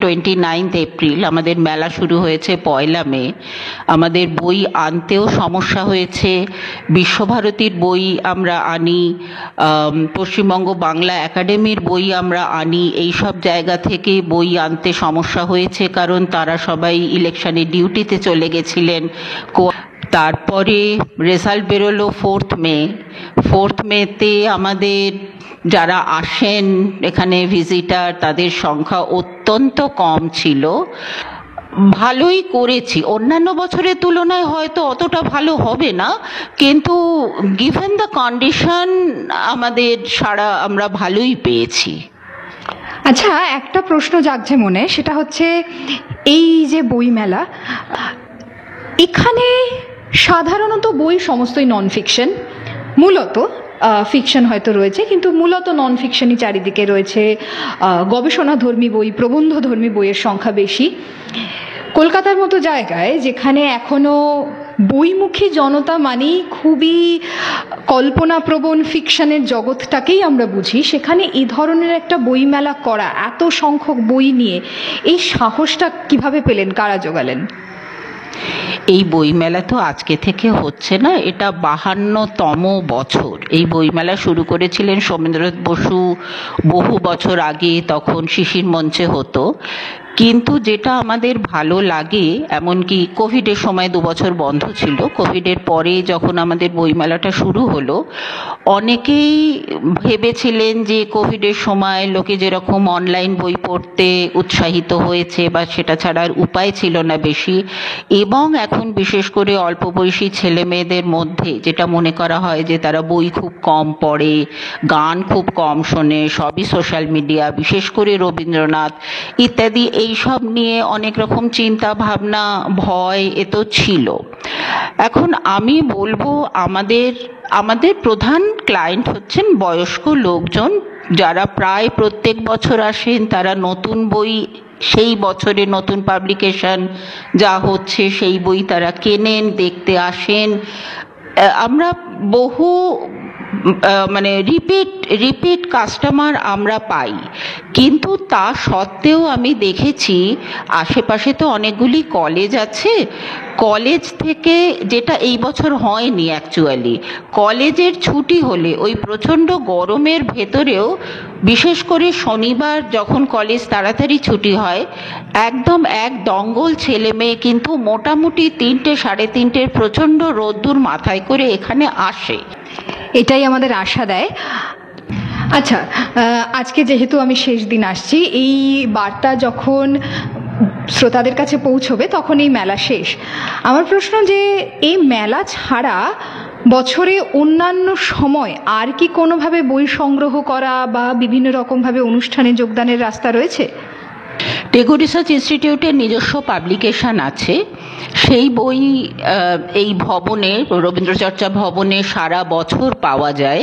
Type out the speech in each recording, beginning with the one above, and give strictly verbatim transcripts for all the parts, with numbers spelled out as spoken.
Twenty ninth April, আমাদের মেলা শুরু হয়েছে পয়লা মে। আমাদের বই আনতেও সমস্যা হয়েছে। বিশ্বভারতীর বই আমরা আনি, পশ্চিমবঙ্গ বাংলা একাডেমির বই আমরা আনি, এই সব জায়গা থেকে বই আনতে সমস্যা হয়েছে, কারণ তারা সবাই ইলেকশনে ডিউটিতে চলে গেছিলেন। তারপরে রেজাল্ট বেরোলো ফোর্থ মে। ফোর্থ মেতে আমাদের যারা আসেন এখানে ভিজিটার, তাদের সংখ্যা অত্যন্ত কম ছিল। ভালোই করেছি, অন্যান্য বছরের তুলনায় হয়তো অতটা ভালো হবে না, কিন্তু গিভেন দ্য কন্ডিশন আমাদের সাড়া আমরা ভালোই পেয়েছি। আচ্ছা, একটা প্রশ্ন জাগছে মনে, সেটা হচ্ছে এই যে বই মেলা, এখানে সাধারণত বই সমস্তই নন ফিকশন, মূলত ফিকশন হয়তো রয়েছে, কিন্তু মূলত নন ফিকশনই চারিদিকে রয়েছে। গবেষণাধর্মী বই, প্রবন্ধধর্মী বইয়ের সংখ্যা বেশি। কলকাতার মতো জায়গায় যেখানে এখনো বইমুখী জনতা মানেই খুবই কল্পনাপ্রবণ ফিকশনের জগৎটাকেই আমরা বুঝি, সেখানে এই ধরনের একটা বইমেলা করা, এত সংখ্যক বই নিয়ে, এই সাহসটা কিভাবে পেলেন, কারা জোগালেন? এই বইমেলা তো আজকে থেকে হচ্ছে না, এটা বাহান্নতম বছর। এই বইমেলা শুরু করেছিলেন সোমেন্দ্রনাথ বসু বহু বছর আগে, তখন শিশির মঞ্চে হতো। কিন্তু যেটা আমাদের ভালো লাগে, এমনকি কোভিডের সময় দু বছর বন্ধ ছিল, কোভিডের পরে যখন আমাদের বইমেলাটা শুরু হলো, অনেকেই ভেবেছিলেন যে কোভিডের সময় লোকে যেরকম অনলাইন বই পড়তে উৎসাহিত হয়েছে বা সেটা ছাড়ার উপায় ছিল না বেশি, এবং এখন বিশেষ করে অল্প বয়সী ছেলে মেয়েদের মধ্যে যেটা মনে করা হয় যে তারা বই খুব কম পড়ে, গান খুব কম শোনে, সবই সোশ্যাল মিডিয়া, বিশেষ করে রবীন্দ্রনাথ ইত্যাদি, এই সব নিয়ে অনেক রকম চিন্তা ভাবনা, ভয় এ তো ছিল। এখন আমি বলবো আমাদের আমাদের প্রধান ক্লায়েন্ট হচ্ছেন বয়স্ক লোকজন, যারা প্রায় প্রত্যেক বছর আসেন। তারা নতুন বই, সেই বছরে নতুন পাবলিকেশন যা হচ্ছে সেই বই তারা কেনেন, দেখতে আসেন। আমরা বহু মানে রিপিট রিপিট কাস্টমার আমরা পাই, কিন্তু তা সত্ত্বেও আমি দেখেছি আশেপাশে তো অনেকগুলি কলেজ আছে, কলেজ থেকে, যেটা এই বছর হয়নি অ্যাকচুয়ালি, কলেজের ছুটি হলে ওই প্রচণ্ড গরমের ভেতরেও, বিশেষ করে শনিবার যখন কলেজ তাড়াতাড়ি ছুটি হয়, একদম এক দঙ্গল ছেলে মেয়ে কিন্তু মোটামুটি তিনটে সাড়ে তিনটের প্রচণ্ড রোদ্দুর মাথায় করে এখানে আসে। এটাই আমাদের আশা দেয়। আচ্ছা, আজকে যেহেতু আমি শেষ দিন আসছি, এই বার্তা যখন শ্রোতাদের কাছে পৌঁছবে তখন এই মেলা শেষ। আমার প্রশ্ন যে এই মেলা ছাড়া বছরে অন্যান্য সময় আর কি কোনোভাবে বই সংগ্রহ করা বা বিভিন্ন রকমভাবে অনুষ্ঠানে যোগদানের রাস্তা রয়েছে? টেগোর রিসার্চ ইনস্টিটিউটের নিজস্ব পাবলিকেশন আছে, সেই বই এই ভবনে, রবীন্দ্রচর্চা ভবনে সারা বছর পাওয়া যায়।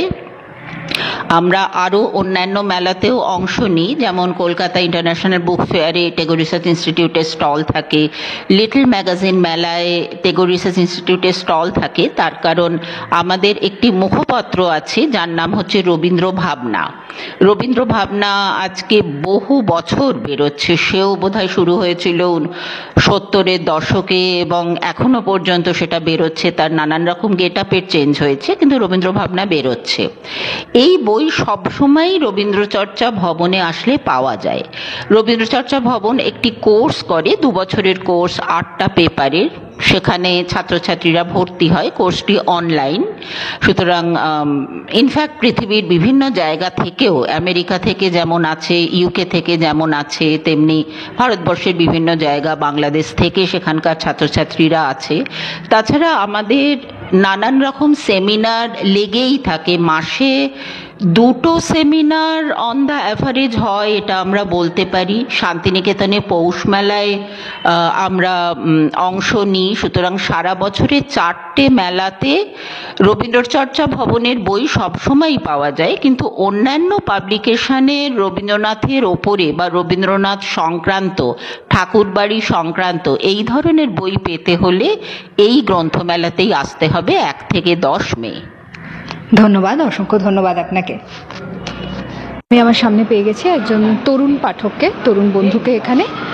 আমরা আরও অন্যান্য মেলাতেও অংশ নিই, যেমন কলকাতা ইন্টারন্যাশনাল বুক ফেয়ারে টেগোর রিসার্চ ইনস্টিটিউটের স্টল থাকে, লিটল ম্যাগাজিন মেলায় টেগোর রিসার্চ ইনস্টিটিউটের স্টল থাকে। তার কারণ আমাদের একটি মুখপত্র আছে যার নাম হচ্ছে রবীন্দ্র ভাবনা। রবীন্দ্র ভাবনা আজকে বহু বছর বেরোচ্ছে, সেও বোধহয় শুরু হয়েছিল সত্তরের দশকে এবং এখনো পর্যন্ত সেটা বেরোচ্ছে। তার নানান রকম গেট আপের চেঞ্জ হয়েছে, কিন্তু রবীন্দ্র ভাবনা বেরোচ্ছে। এই বই সবসময়ই রবীন্দ্রচর্চা ভবনে আসলে পাওয়া যায়। রবীন্দ্রচর্চা ভবন একটি কোর্স করে, দু বছরের কোর্স, আটটা পেপারের, সেখানে ছাত্রছাত্রীরা ভর্তি হয়। কোর্সটি অনলাইন, সুতরাং ইনফ্যাক্ট পৃথিবীর বিভিন্ন জায়গা থেকেও, আমেরিকা থেকে যেমন আছে, ইউকে থেকে যেমন আছে, তেমনি ভারতবর্ষের বিভিন্ন জায়গা, বাংলাদেশ থেকে সেখানকার ছাত্রছাত্রীরা আছে। তাছাড়া আমাদের নানান রকম সেমিনার লেগেই থাকে, মাসে দুটো সেমিনার অন দ্য অ্যাভারেজ হয়, এটা আমরা বলতে পারি। শান্তিনিকেতনে পৌষ মেলায় আমরা অংশ নিই, সুতরাং সারা বছরে চারটে মেলাতে রবীন্দ্রচর্চা ভবনের বই সবসময়ই পাওয়া যায়। কিন্তু অন্যান্য পাবলিকেশনের রবীন্দ্রনাথের ওপরে বা রবীন্দ্রনাথ সংক্রান্ত, ঠাকুরবাড়ি সংক্রান্ত এই ধরনের বই পেতে হলে এই গ্রন্থমেলাতেই আসতে হবে এক থেকে দশ মে। ধন্যবাদ, অসংখ্য ধন্যবাদ আপনাকে। আমি আমার সামনে পেয়ে গেছি একজন তরুণ পাঠককে, তরুণ বন্ধুকে এখানে।